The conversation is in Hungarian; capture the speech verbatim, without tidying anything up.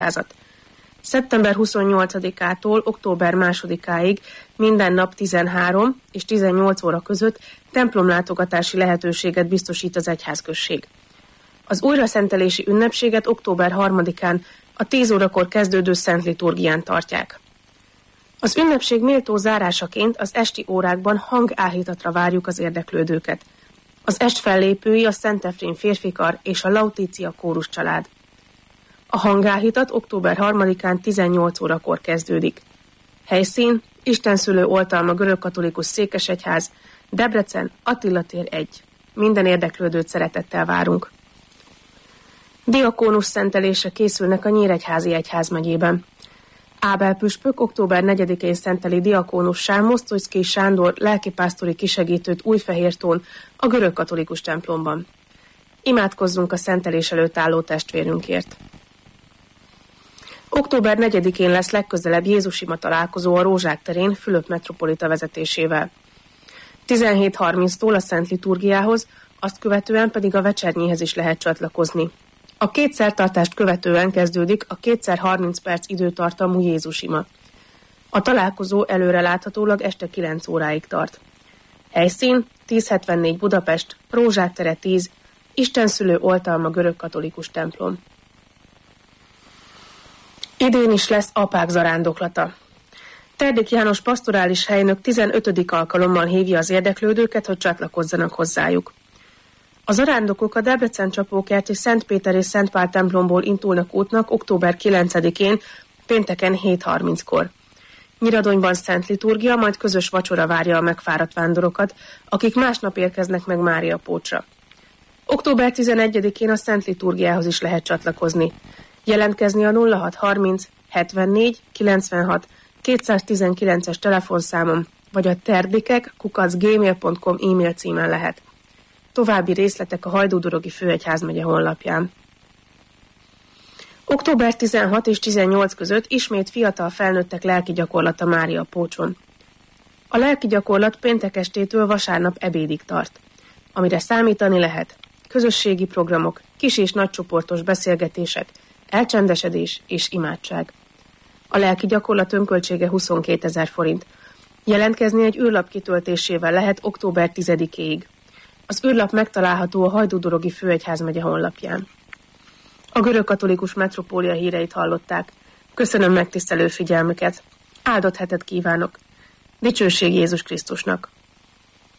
házat. szeptember huszonnyolcadikától október másodikáig minden nap tizenhárom és tizennyolc óra között templomlátogatási lehetőséget biztosít az egyházközség. Az újraszentelési ünnepséget október harmadikán a tíz órakor kezdődő szent liturgián tartják. Az ünnepség méltó zárásaként az esti órákban hangáhítatra várjuk az érdeklődőket. Az est fellépői a Szent Efrén férfikar és a Lautícia kórus család. A hangáhítat október harmadikán tizennyolc órakor kezdődik. Helyszín: Istenszülő oltalma görögkatolikus székesegyház, Debrecen, Attila tér egy. Minden érdeklődőt szeretettel várunk. Diakónus szentelésre készülnek a Nyíregyházi egyházmegyében. Ábel püspök október negyedikén szenteli diakónussá Mosztolyszky Sándor lelkipásztori kisegítőt Újfehértón a görögkatolikus templomban. Imádkozzunk a szentelés előtt álló testvérünkért. október negyedikén lesz legközelebb Jézusima találkozó a Rózsák terén Fülöp metropolita vezetésével. tizenhét harminctól a Szent Liturgiához, azt követően pedig a vecsernyéhez is lehet csatlakozni. A két szertartást követően kezdődik a kétszer harminc perc időtartamú Jézusima. A találkozó előreláthatólag este kilenc óráig tart. Helyszín: tízszázhetvennégy Budapest, Rózsák tere tíz, Istenszülő oltalma görögkatolikus templom. Idén is lesz apák zarándoklata. Terdik János pastorális helynök tizenötödik alkalommal hívja az érdeklődőket, hogy csatlakozzanak hozzájuk. A zarándokok a Debrecen-Csapókerti Szent Péter és Szent Pál templomból indulnak útnak október kilencedikén, pénteken hét harminckor. Nyiradonyban szent liturgia, majd közös vacsora várja a megfáradt vándorokat, akik másnap érkeznek meg Mária Pócsra. október tizenegyedikén a Szent Liturgiához is lehet csatlakozni. Jelentkezni a nulla hat harminc hetvennégy kilencvenhat kétszáztizenkilences telefonszámon, vagy a terdikek kukac gmail pont com e-mail címen lehet. További részletek a Hajdúdorogi Főegyházmegye honlapján. október tizenhat és tizennyolc között ismét fiatal felnőttek lelki gyakorlata Mária Pócson. A lelki gyakorlat péntek estétől vasárnap ebédig tart, amire számítani lehet: közösségi programok, kis és nagycsoportos beszélgetések, elcsendesedés és imádság. A lelki gyakorlat önköltsége huszonkétezer forint. Jelentkezni egy űrlap kitöltésével lehet október tizedikéig. Az űrlap megtalálható a Hajdúdorogi Főegyházmegye honlapján. A görögkatolikus metropólia híreit hallották. Köszönöm megtisztelő figyelmüket. Áldott hetet kívánok. Dicsőség Jézus Krisztusnak!